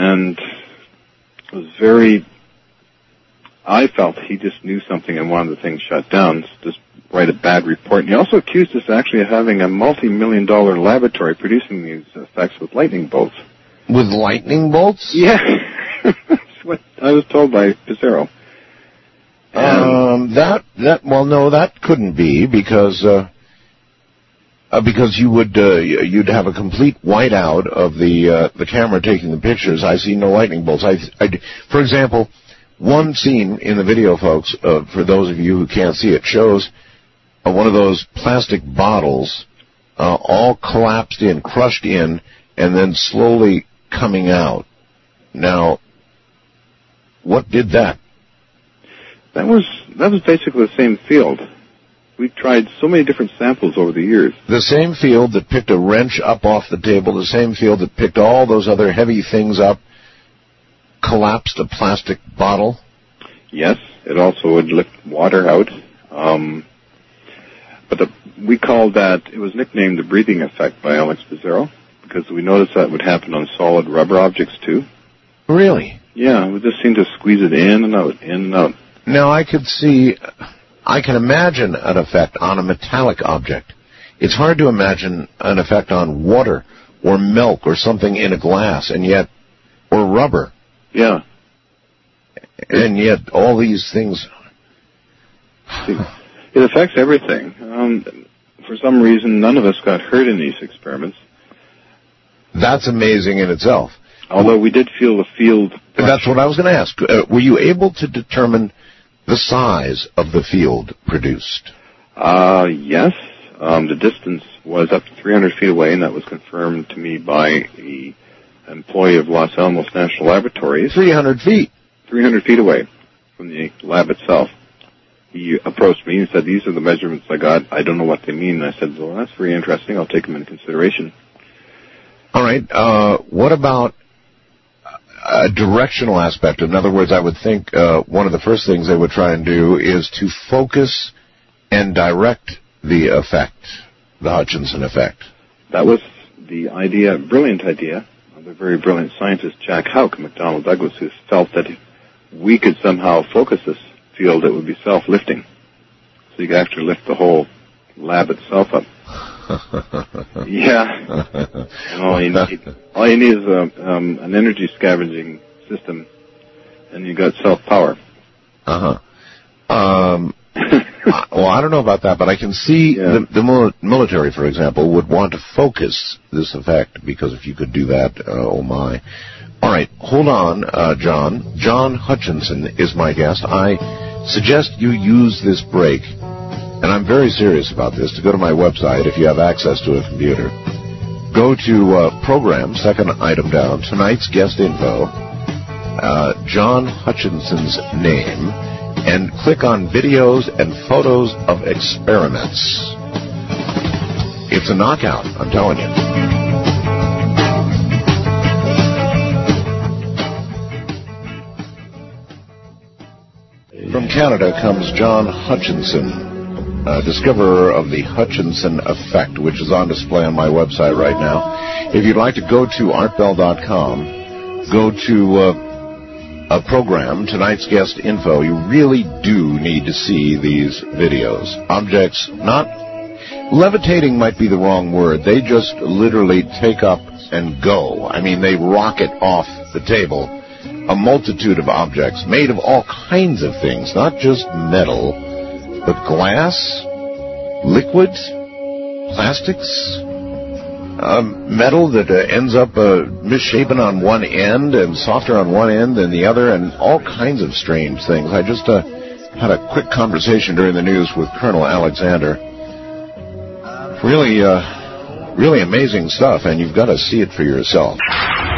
and was very... I felt he just knew something and wanted the thing shut down, just write a bad report. And he also accused us actually of having a multi-million-dollar laboratory producing these effects with lightning bolts. With lightning bolts? Yeah. That's what I was told by Pizarro. That couldn't be because you would you'd have a complete whiteout of the camera taking the pictures. I see no lightning bolts. For example, one scene in the video, folks, for those of you who can't see it, shows one of those plastic bottles all collapsed in, crushed in, and then slowly coming out. Now, what did that? That was basically the same field. We tried so many different samples over the years. The same field that picked a wrench up off the table, the same field that picked all those other heavy things up, collapsed a plastic bottle? Yes, it also would lift water out. But we called that, it was nicknamed the breathing effect by Alex Pizarro, because we noticed that would happen on solid rubber objects too. Really? Yeah, we just seemed to squeeze it in and out, in and out. Now I can imagine an effect on a metallic object. It's hard to imagine an effect on water or milk or something in a glass, or rubber. Yeah. And yet all these things... It affects everything. For some reason, none of us got hurt in these experiments. That's amazing in itself. Although we did feel the field... That's what I was going to ask. Were you able to determine the size of the field produced? Yes. The distance was up to 300 feet away, and that was confirmed to me by the employee of Los Alamos National Laboratories. 300 feet? 300 feet away from the lab itself. He approached me and said, "These are the measurements I got. I don't know what they mean." And I said, "Well, that's very interesting. I'll take them into consideration." All right. What about a directional aspect? In other words, I would think one of the first things they would try and do is to focus and direct the effect, the Hutchinson effect. That was the idea, brilliant idea, of the very brilliant scientist Jack Houck and McDonnell Douglas, who felt that if we could somehow focus this field, it would be self-lifting. So you could actually lift the whole lab itself up. Yeah. And all you need is an energy scavenging system, and you got self-power. Well, I don't know about that, but I can see the military, for example, would want to focus this effect, because if you could do that, oh my. All right, hold on, John. John Hutchinson is my guest. I suggest you use this break, and I'm very serious about this, to go to my website if you have access to a computer. Go to Program, second item down, tonight's guest info, John Hutchinson's name, and click on videos and photos of experiments. It's a knockout, I'm telling you. From Canada comes John Hutchinson, discoverer of the Hutchinson effect, which is on display on my website right now. If you'd like to go to artbell.com, go to a program, tonight's guest info. You really do need to see these videos. Objects, not levitating might be the wrong word. They just literally take up and go. I mean, they rocket off the table. A multitude of objects made of all kinds of things, not just metal, but glass, liquids, plastics, metal that ends up misshapen on one end and softer on one end than the other, and all kinds of strange things. I just had a quick conversation during the news with Colonel Alexander. Really amazing stuff, and you've got to see it for yourself.